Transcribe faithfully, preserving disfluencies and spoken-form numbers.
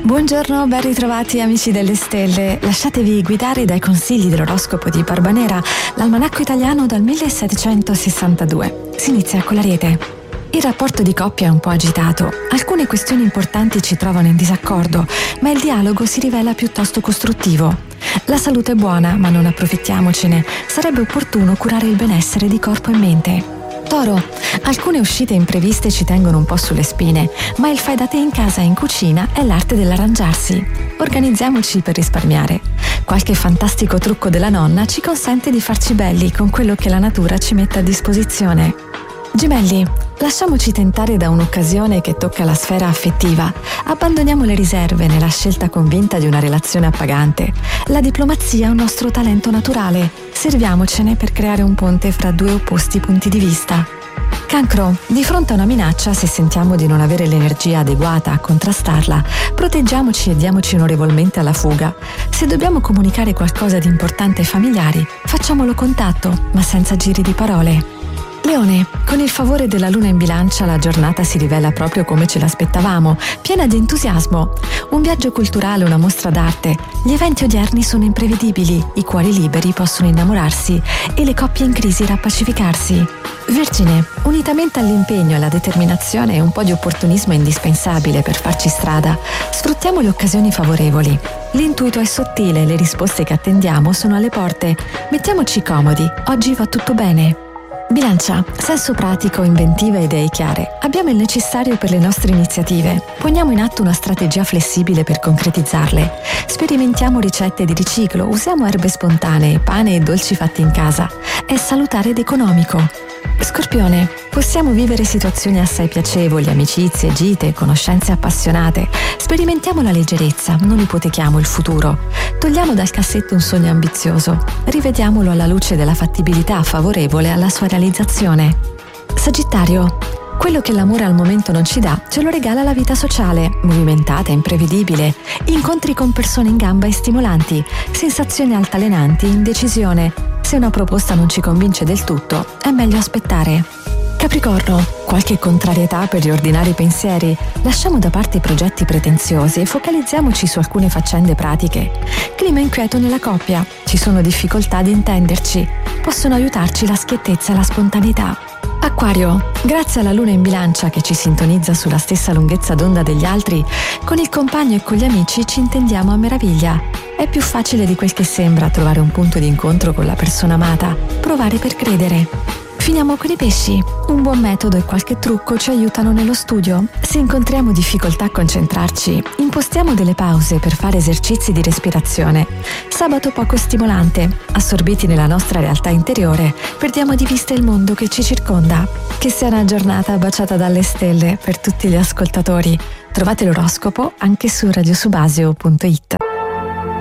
Buongiorno, ben ritrovati amici delle stelle. Lasciatevi guidare dai consigli dell'oroscopo di Barbanera, l'almanacco italiano dal millesettecentosessantadue. Si inizia con l'Ariete. Il rapporto di coppia è un po' agitato. Alcune questioni importanti ci trovano in disaccordo, ma il dialogo si rivela piuttosto costruttivo. La salute è buona, ma non approfittiamocene. Sarebbe opportuno curare il benessere di corpo e mente. Toro, alcune uscite impreviste ci tengono un po' sulle spine, ma il fai da te in casa e in cucina è l'arte dell'arrangiarsi. Organizziamoci per risparmiare. Qualche fantastico trucco della nonna ci consente di farci belli con quello che la natura ci mette a disposizione. Gemelli, lasciamoci tentare da un'occasione che tocca la sfera affettiva. Abbandoniamo le riserve nella scelta convinta di una relazione appagante. La diplomazia è un nostro talento naturale. Serviamocene per creare un ponte fra due opposti punti di vista. Cancro, di fronte a una minaccia, se sentiamo di non avere l'energia adeguata a contrastarla, proteggiamoci e diamoci onorevolmente alla fuga. Se dobbiamo comunicare qualcosa di importante ai familiari, facciamolo con tatto, ma senza giri di parole. Leone, con il favore della luna in bilancia la giornata si rivela proprio come ce l'aspettavamo, piena di entusiasmo. Un viaggio culturale, una mostra d'arte. Gli eventi odierni sono imprevedibili, i cuori liberi possono innamorarsi e le coppie in crisi rappacificarsi. Vergine, unitamente all'impegno e alla determinazione, un po' di opportunismo è indispensabile per farci strada. Sfruttiamo le occasioni favorevoli. L'intuito è sottile, le risposte che attendiamo sono alle porte. Mettiamoci comodi, oggi va tutto bene. Bilancia, senso pratico, inventiva e idee chiare. Abbiamo il necessario per le nostre iniziative. Poniamo in atto una strategia flessibile per concretizzarle. Sperimentiamo ricette di riciclo, usiamo erbe spontanee, pane e dolci fatti in casa. È salutare ed economico. Scorpione, possiamo vivere situazioni assai piacevoli, amicizie, gite, conoscenze appassionate. Sperimentiamo la leggerezza, non ipotechiamo il futuro. Togliamo dal cassetto un sogno ambizioso, rivediamolo alla luce della fattibilità favorevole alla sua realizzazione. Sagittario, quello che l'amore al momento non ci dà, ce lo regala la vita sociale, movimentata, imprevedibile, incontri con persone in gamba e stimolanti, sensazioni altalenanti, indecisione. Se una proposta non ci convince del tutto, è meglio aspettare. Capricorno, qualche contrarietà per riordinare i pensieri? Lasciamo da parte i progetti pretenziosi e focalizziamoci su alcune faccende pratiche. Clima inquieto nella coppia, ci sono difficoltà ad intenderci. Possono aiutarci la schiettezza e la spontaneità. Acquario, grazie alla luna in bilancia che ci sintonizza sulla stessa lunghezza d'onda degli altri, con il compagno e con gli amici ci intendiamo a meraviglia. È più facile di quel che sembra trovare un punto di incontro con la persona amata, provare per credere. Finiamo con i pesci. Un buon metodo e qualche trucco ci aiutano nello studio. Se incontriamo difficoltà a concentrarci, impostiamo delle pause per fare esercizi di respirazione. Sabato poco stimolante. Assorbiti nella nostra realtà interiore, perdiamo di vista il mondo che ci circonda. Che sia una giornata baciata dalle stelle per tutti gli ascoltatori. Trovate l'oroscopo anche su radiosubasio punto it.